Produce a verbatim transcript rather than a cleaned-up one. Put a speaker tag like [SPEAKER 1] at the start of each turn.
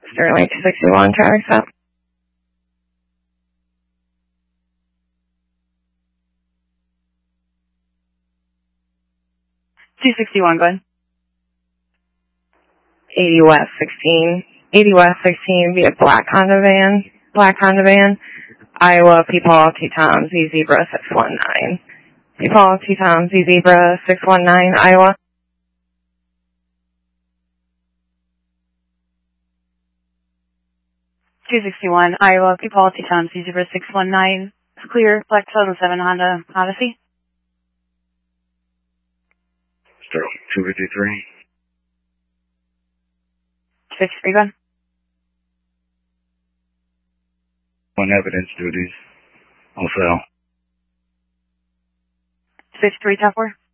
[SPEAKER 1] Sterling two sixty-one, traffic stop.
[SPEAKER 2] two sixty-one, go ahead.
[SPEAKER 1] eighty West sixteen. eighty West sixteen via black Honda van. Black Honda van. Iowa, Peepaw, T-Tom, Z Zebra six one nine. Peepaw, T-Tom, Z Zebra six one nine, Iowa.
[SPEAKER 2] two sixty-one, Iowa, Peepaw, T-Tom, Z Zebra six one nine. It's clear, black two thousand seven Honda Odyssey.
[SPEAKER 3] Sterling two fifty-three.
[SPEAKER 2] fifty-three, go ahead.
[SPEAKER 3] On evidence duties. Also.
[SPEAKER 2] fifty-three, top four.